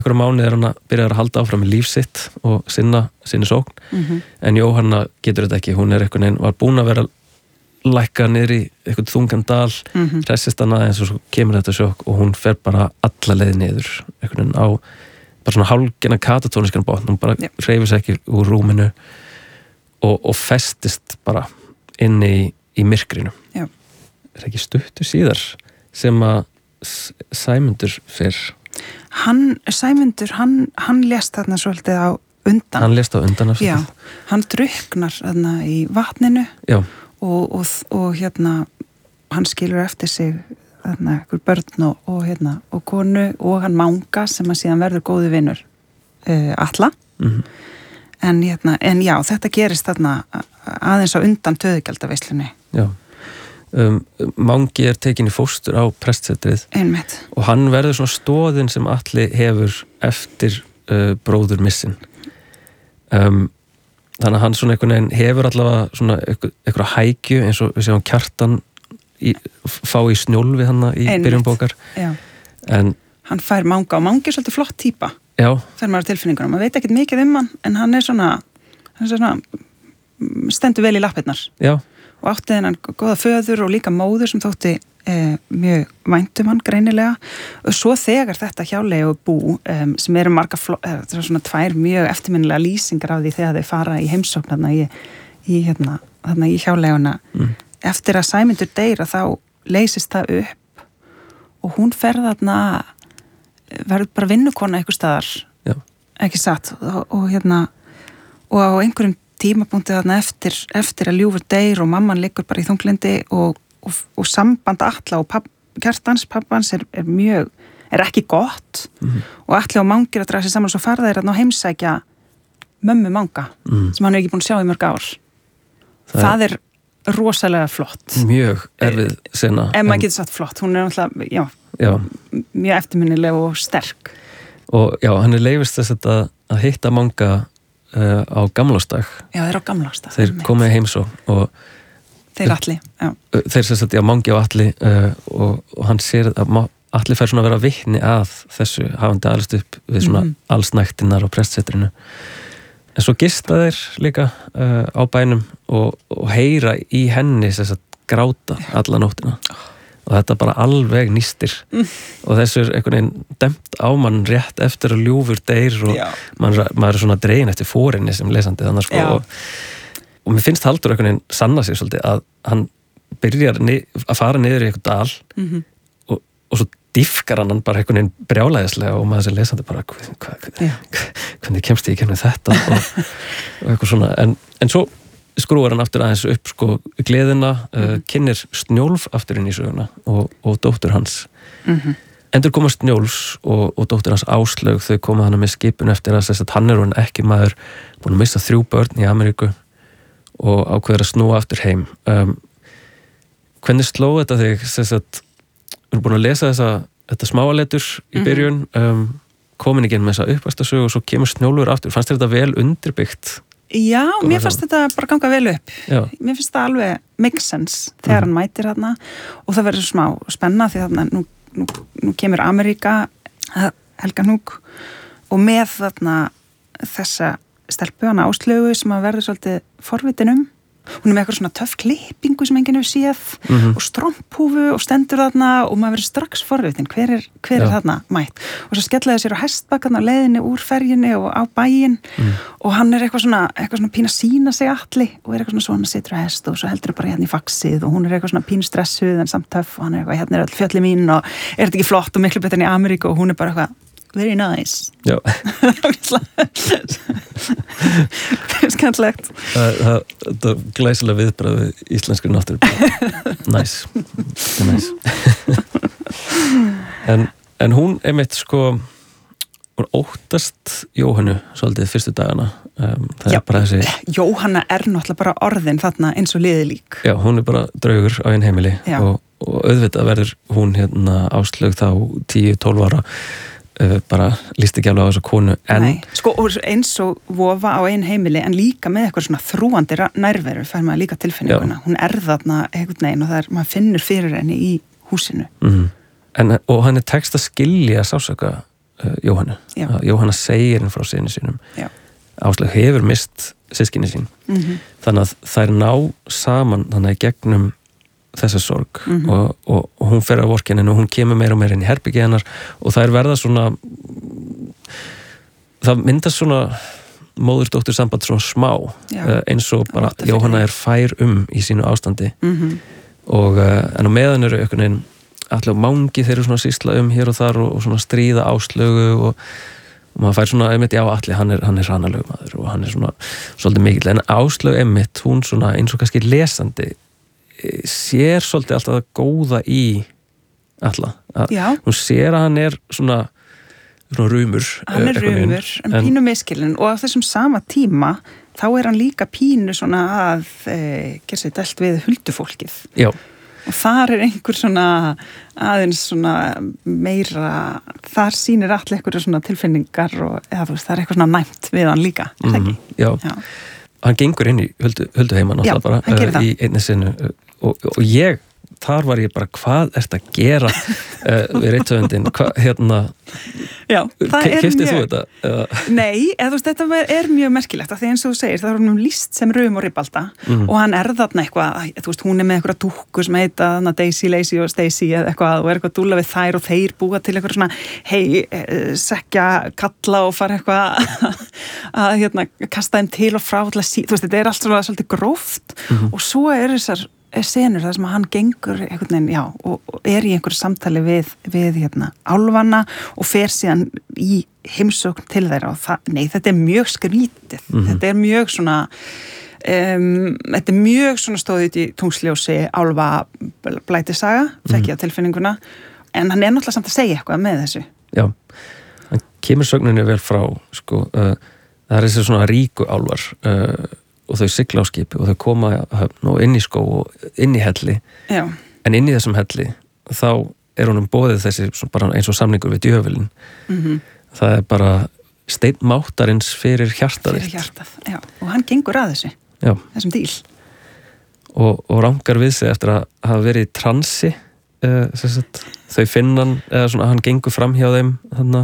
einhverja mánuði hann að byrja að halda áfram með líf sitt og sinni sókn en Jóhanna getur þetta ekki, hún einhvern veginn var búin að vera lækka niður í einhvern þungan dal hressist hana eins og svo kemur þetta sjokk og hún fer bara alla leið niður einhvern veginn á bara svona hálfgerðan katatóniskan botn, hún bara hreyfir sig ekki úr rúminu og festist bara inni í myrkrinu. Já. Ekki stuttu síðar sem að Sæmundur fyrr. Sæmundur, hann lést þarna svolítið á undan. Hann lést á undan. Já, hann drukknar þarna í vatninu. Já. Og hérna, hann skilur eftir sig þarna einhver börn og konu og hann Manga sem að síðan verður góði vinur Atla. En já, þetta gerist þarna aðeins á undan töðugjaldaveislunni. Já. Mangi tekin í fóstur á prestsetrið. Einmitt. Og hann verður svona stoðin sem Atli hefur eftir bróður missin. Þannig að hann svona einhvern veginn hefur allavega svona einhverja hækju eins og við séum Kjartan fá í snjól við hann í byrjun bókar. Já. En hann fær Manga og Mangi svolítið flott típa. Já. Þegar maður tilfinningunum. Maður veit ekkert mikið um hann en hann er svona stendur vel í lappirnar. Já. Og átti þennan góða föður og líka móður sem þótti mjög væntum hann greinilega og svo þegar þetta hjálegu bú sem eru marga svona tvær mjög eftirminnilega lýsingar af því þegar þau fara í heimsókn í hjáleguna eftir að Sæmundur deyr að þá leysist það upp og hún fer þarna verður bara vinnukona einhver staðar. Já. Ekki satt og á einhverjum tímapunktið þarna eftir að Ljúfur deyr og mamman liggur bara í þunglindi og samband Atla og Kjartans, pappans er ekki gott og Atli og Mangi að draga sér saman og svo fara þeir að heimsækja mömmu Manga sem hann ekki búin að sjá í mörg ár. Það er rosalega flott. Mjög erfið sena. En maður getur sagt flott, hún er náttúrulega, já. Mjög eftirminnileg og sterk. Og já, hann leifist þess að hitta Manga á gamlástag. Já, þeir á gamlástag. Þeir komið heimsókn og þeir Atli, já. Þeir sem sagt, já, Mangi og Atli og hann sér að Atli fær svona að vera vitni að þessu hafandi alist upp við svona allsnæktinnar á prestsetrinu. En svo gista þeir líka á bænum og heyra í henni sem sagt gráta alla nóttina. Og þetta bara alveg nýstir og þessu er einhvern veginn dæmt á mann rétt eftir að Ljúfur deyr og maður er svona dregin eftir fórinni sem lesandi þannig sko og mér finnst Halldór einhvern veginn sanna sig svolítið að hann byrjar að fara niður í einhvern dal og svo diffkar hann bara einhvern veginn brjálæðislega og maður sem lesandi bara hvernig kemst ég í kemni þetta og eitthvað svona en svo skrúar hann aftur aðeins upp sko gleðina, kynnir Snjólf aftur inn í söguna og dóttur hans. Endur koma Snjólfs og dóttur hans Áslaug, þau koma hana með skipun eftir að hann er hann ekki maður búin að missa 3 börn í Ameríku og ákveður að snúa aftur heim. Hvernig sló þetta þig? Við erum búin að lesa þetta smáaletur í byrjun, komin ekki inn með þessa uppvæstasögu og svo kemur Snjólfur aftur. Fannst þér þetta vel undirbyggt? Já, mér fannst þetta bara ganga vel upp. Já. Mér finnst það alveg make sense þegar hann mætir þarna og það verður smá spenna því þarna nú kemur Ameríka Helganúk og með þarna þessa stelpu hana Áslaugu sem að verður svolítið forvitin hún er með eitthvað svona töff klippingu sem enginn hefur séð og stromphúfu og stendur þarna og maður verður strax forvitin hver er þarna mætt og svo skellaði sér á hestbakkan á leiðinni úr ferjunni og á bæinn og hann er eitthvað svona pína sína sig Atli og er eitthvað svona situr á hest og svo heldur bara hérna í faxið og hún er eitthvað svona pín stressuð en samt töff og hann er eitthvað hérna er öll fjöllin mín og er þetta ekki flott og miklu betur enn í Ameríku og hún er bara eitthvað very nice. Já. Það er skemmtilegt. Það er glæsilega viðbragð við íslenskri náttúru. Nice. En hún einmitt sko hún óttast Jóhannu svolítið fyrstu dagana. Það er bara þessi Jóhanna er náttúrulega bara orðin þarna eins og liði lík. Já, hún er bara draugur á einn heimili og auðvitað verður hún hérna Áslaug þá 10-12 ára bara líst ekki alveg á þessu konu en sko eins og vofa á einn heimili en líka með eitthvað svona þrúandi nærveru fær maður líka tilfinninguna hún er þarna einhvern veginn og það er maður finnur fyrir henni í húsinu og hann er tekst að skilja sásöka Jóhannu. Jóhanna segir henn frá syni sínum. Áslaug hefur mist systkini sín. Þannig að þær ná saman þannig í gegnum þessa sorg og hún fer að vorkeninu og hún kemur meira og meira inn í herbergið hennar og þær verða svona það myndast svona móður-dóttur samband svona smá eins og bara Jóhanna fær í sínu ástandi og en á meðan eru einhvern veginn allir mangi þeir eru svona sýsla hér og þar og svona stríða Áslaugu og maður fær svona einmitt, já allir hann er hranalegur maður og hann er svona svolítið mikill en Áslaug einmitt, hún svona eins og kannski lesandi sér svolítið alltaf það góða í alla. Hún sér að hann er svona rumur. Hann er rumur, en pínu miskilinn og á þessum sama tíma þá er hann líka pínu svona að gera sér dælt við huldufólkið. Já. Og þar er einhver svona aðeins svona meira, þar sýnir allir einhverju svona tilfinningar og eða þú veist, það er eitthvað svona næmt við hann líka, er það ekki? Já. Hann gengur inn í hulduheiman Já, bara, hann gerir það. Í einni sinu og ég, þar var ég bara hvað ertu að gera við rithöfundin, Já, það er keyptir mjög þú þetta? Nei, eða þú veist, þetta er mjög merkilegt af því eins og þú segir, það er hann lýst sem Rum og Ribalda og hann þarna eitthvað þú veist, hún er með eitthvað dúkku sem heita Daisy, Lacey og Stacy eða eitthvað og er eitthvað dúlla við þær og þeir búa til eitthvað svona sekja, kalla og fara eitthvað að kasta þeim til og frá þú veist, þetta er allt svona svolítið gróft og svo er þessar senur þar sem hann gengur einhvern veginn, og er í einhverju samtali við álfana og fer síðan í heimsókn til þeirra og þetta er mjög skrítið, þetta er mjög svona þetta er mjög svona stóðið í tungsljósi álfa blætisaga, fekk ég á tilfinninguna en hann er náttúrulega samt að segja eitthvað með þessu. Já, hann kemur sögninni vel frá, sko, það er þessi svona ríku álfar og þau sigla á skipi og þau koma og inn í skó og inn í helli en inn í þessum helli þá er honum boðið þessi bara eins og samningur við djöfulinn það er bara steinn máttarins fyrir hjartað og hann gengur að þessu þessum díl og rangar við sig eftir að hafa verið í transi þau finna hann eða svona hann gengur fram hjá þeim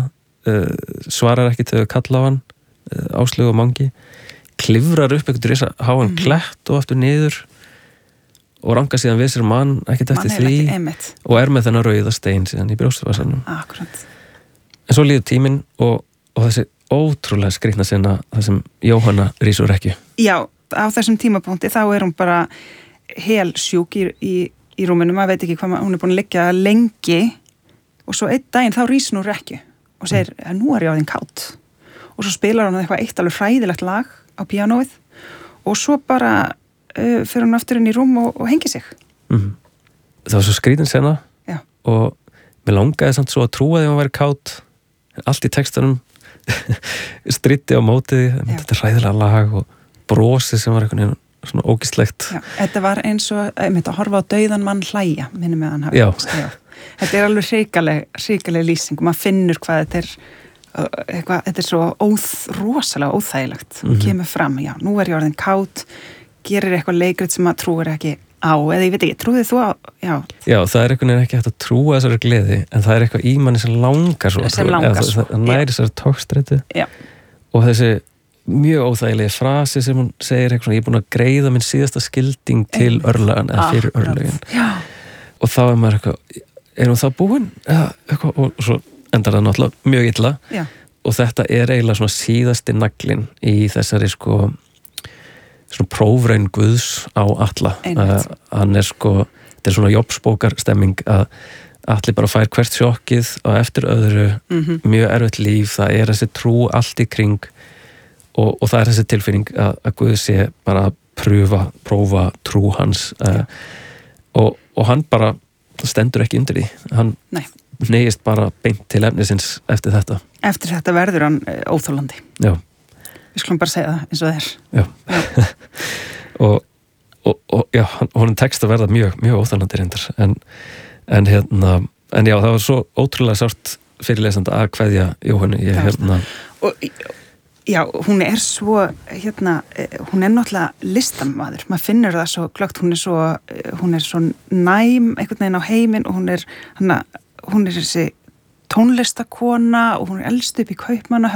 svarar ekki til að kalla á hann Áslaug og Mangi klifrar upp einhvern risa háan klett og aftur niður og rangar síðan við sér mann ekkert eftir því og er með þennan rauða stein síðan í brjóstvasanum. Akkurat. En svo líður tíminn og þessi ótrúlega skrýtna sena það sem Jóhanna rís úr rekkju. Já, á þessum tímapunkti þá er hún bara hel sjúk í rúminu, maður veit ekki hvað hún er búin að liggja lengi og svo einn daginn þá rís hún úr rekkju og segir, nú er ég orðin kátt og svo spilar hún eitthvað eitt alveg hræðilegt lag á píanóið og svo bara fyrir hann aftur inn í rúm og hengi sig. Það var svo skrítin sena og mér langaði samt svo að trúa því að hann væri kátt allt í textanum stritti á mótiði þetta er hræðilega lag og brosi sem var eitthvað svona ógíslegt. Þetta var eins og að horfa á dauðan mann hlæja minnum með hann hafi. Þetta er alveg hrikaleg lýsing og maður finnur hvað þetta er þetta er svo rosalega óþægilegt kemur fram, nú er ég orðin kátt gerir eitthvað leikrit sem maður trúir ekki á, eða ég veit ekki, trúið þú á Já, það er eitthvað ekki hægt að trúa þessari gleði, en það er eitthvað í manni sem langar svo að trúa, það næri þessari tókstreitu og þessi mjög óþægilegi frasi sem hún segir eitthvað, ég er búin að greiða minn síðasta skilding til örlagan eða fyrir örlagin og þá er maður eitthvað, er hún það búin? Eitthvað, og svo endar það náttúrulega mjög illa og þetta er eiginlega svona síðasti naglinn í þessari sko svona prófraun Guðs á Alla hann er sko, þetta er svona Jobsbókar stemming að Atli bara fær hvert sjokkið og eftir öðru mjög erfitt líf, það er þessi trú allt í kring og það er þessi tilfinning að Guð sé bara að prófa trú hans og hann bara stendur ekki undir því, hann negist bara beint til efnisins eftir þetta. Eftir þetta verður hann óþólandi. Já. Við skulum bara segja það eins og það er. Já. og já, honum tekst að verða mjög óþólandi reyndar. En já, það var svo ótrúlega sárt fyrirlesandi að kveðja Jóhannu. Já, hún er svo, hún er náttúrulega listamaður. Maður finnur það svo glöggt, hún er svo næm einhvern veginn á heiminn og hún er þessi tónlistakona og hún er elst upp í Kaupmannahöfn